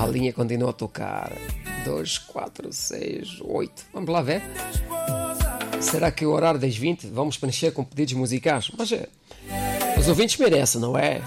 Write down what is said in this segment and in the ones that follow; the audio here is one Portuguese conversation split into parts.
A linha continua a tocar. 2, 4, 6, 8. Vamos lá ver. Será que o horário das 20 vamos preencher com pedidos musicais? Mas os ouvintes merecem, não é?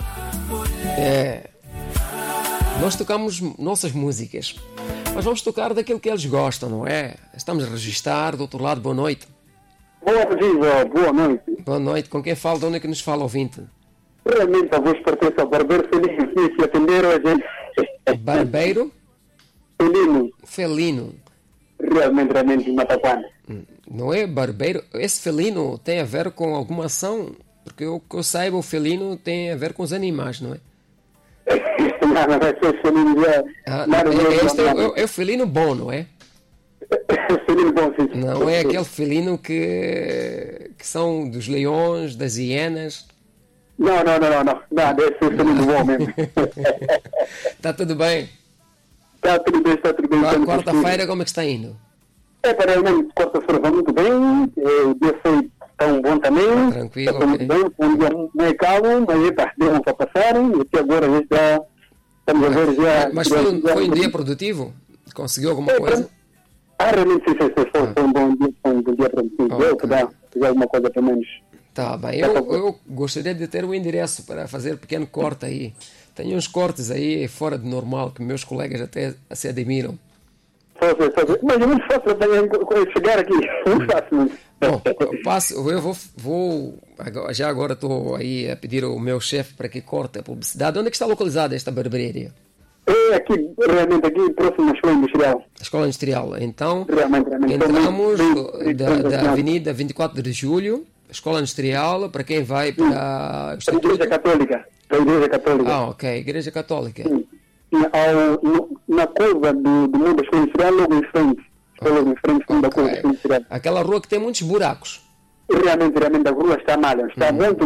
Nós tocamos nossas músicas, mas vamos tocar daquilo que eles gostam, não é? Estamos a registrar. Do outro lado, boa noite. Boa noite. Boa noite. Com quem fala? De onde é que nos fala, ouvinte? Realmente a voz pertence ao Barbeiro Felino. Se atender hoje. Barbeiro? Felino. Realmente, Mataquana. Não é barbeiro? Esse felino tem a ver com alguma ação? Porque o que eu saiba, o felino tem a ver com os animais, não é? Não vai ser felino já. Este é o felino bom, não é? Felino bom, sim. Não é aquele felino que são dos leões, das hienas. Não. Deve ser felino bom mesmo. Está tudo bem? Está tudo bem. Quarta-feira, como é que está indo? Realmente, quarta-feira vai muito bem. O dia foi tão bom também. Tranquilo, está muito bem. Um dia meio calmo, mas deu para passar. E até agora a gente já estamos a ver já. Mas foi um dia produtivo? Conseguiu alguma coisa? Realmente sim. Foi um bom dia produtivo. Deu que dá. Fiz alguma coisa pelo menos. Tá bem. Eu gostaria de ter o endereço para fazer um pequeno corte aí. Tenho uns cortes aí fora do normal que meus colegas até se admiram. Mas é muito fácil também chegar aqui. Muito fácil. Bom, eu vou já agora estou aí a pedir ao meu chefe para que corte a publicidade. Onde é que está localizada esta barbearia? Aqui próximo à Escola Industrial. A Escola Industrial. Então, realmente. Entramos da Avenida 24 de Julho, Escola Industrial, para quem vai para a Igreja Católica. Ok, Igreja Católica. Sim. Na curva do mundo da Escola Industrial, logo em frente. Logo em frente da curva da Escola Industrial. Aquela rua que tem muitos buracos. Realmente a rua está mal. Está muito